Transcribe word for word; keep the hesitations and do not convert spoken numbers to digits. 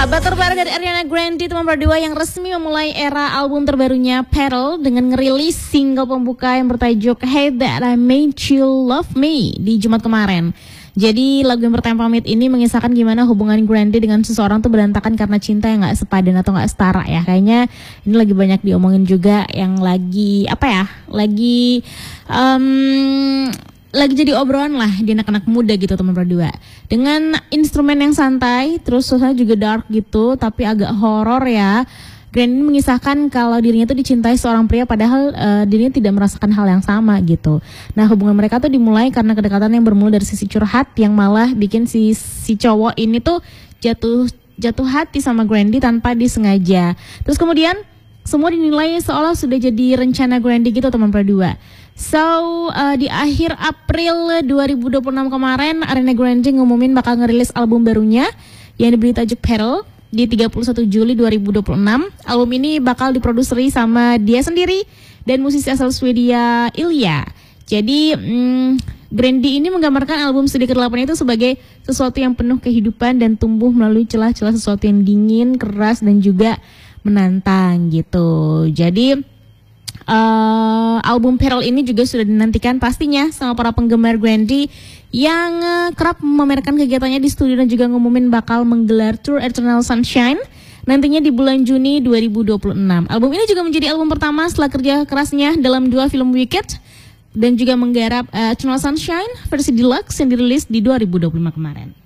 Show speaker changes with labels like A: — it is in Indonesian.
A: Kabar terbaru dari Ariana Grande, teman berdua yang resmi memulai era album terbarunya Pearl dengan ngerilis single pembuka yang bertajuk Hey That I Made You Love Me di Jumat kemarin. Jadi lagu yang pertama pamit ini mengisahkan gimana hubungan Grande dengan seseorang tuh berantakan karena cinta yang gak sepadan atau gak setara ya. Kayaknya ini lagi banyak diomongin juga, yang lagi apa ya, lagi um, lagi jadi obrolan lah di anak-anak muda gitu teman berdua. Dengan instrumen yang santai, terus suasana juga dark gitu, tapi agak horor ya. Grande mengisahkan kalau dirinya tuh dicintai seorang pria padahal uh, dirinya tidak merasakan hal yang sama gitu. Nah, hubungan mereka tuh dimulai karena kedekatan yang bermula dari sisi curhat yang malah bikin si si cowok ini tuh jatuh jatuh hati sama Grande tanpa disengaja. Terus kemudian semua dinilai seolah sudah jadi rencana Grande gitu teman berdua. So, uh, di akhir April dua ribu dua puluh enam kemarin, Ariana Grande ngumumin bakal ngerilis album barunya yang diberi tajuk Pearl di tiga puluh satu Juli dua ribu dua puluh enam. Album ini bakal diproduseri sama dia sendiri dan musisi asal Swedia Ilya. Jadi, hmm, Grande ini menggambarkan album studi kedelapan itu sebagai sesuatu yang penuh kehidupan dan tumbuh melalui celah-celah sesuatu yang dingin, keras, dan juga menantang gitu. Jadi, Uh, album Pearl ini juga sudah dinantikan pastinya sama para penggemar Grande yang uh, kerap memamerkan kegiatannya di studio dan juga ngumumin bakal menggelar tour Eternal Sunshine nantinya di bulan Juni dua ribu dua puluh enam. Album ini juga menjadi album pertama setelah kerja kerasnya dalam dua film Wicked dan juga menggarap uh, Eternal Sunshine versi deluxe yang dirilis di dua ribu dua puluh lima kemarin.